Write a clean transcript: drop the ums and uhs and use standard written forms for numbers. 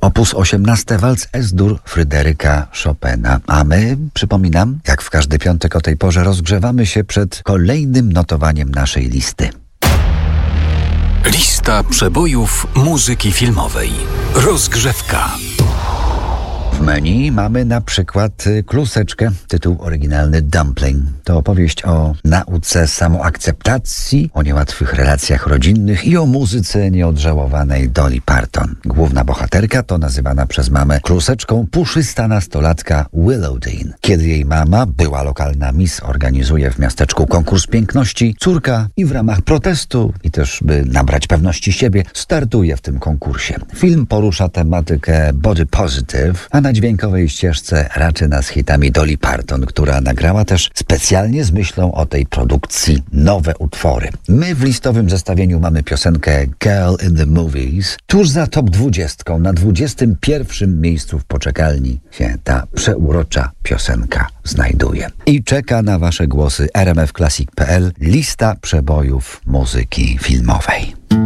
Opus 18 walc S-dur Fryderyka Chopina. A my, przypominam, jak w każdy piątek o tej porze rozgrzewamy się przed kolejnym notowaniem naszej listy. Lista przebojów muzyki filmowej. Rozgrzewka. W menu mamy na przykład Kluseczkę, tytuł oryginalny Dumpling. To opowieść o nauce samoakceptacji, o niełatwych relacjach rodzinnych i o muzyce nieodżałowanej Dolly Parton. Główna bohaterka to nazywana przez mamę Kluseczką puszysta nastolatka Willowdene. Kiedy jej mama, była lokalna miss, organizuje w miasteczku konkurs piękności, córka i w ramach protestu i też by nabrać pewności siebie, startuje w tym konkursie. Film porusza tematykę body positive, a na dźwiękowej ścieżce raczy nas hitami Dolly Parton, która nagrała też specjalnie z myślą o tej produkcji nowe utwory. My w listowym zestawieniu mamy piosenkę Girl in the Movies. Tuż za top 20 na 21 miejscu w poczekalni się ta przeurocza piosenka znajduje. I czeka na wasze głosy rmfclassic.pl, lista przebojów muzyki filmowej.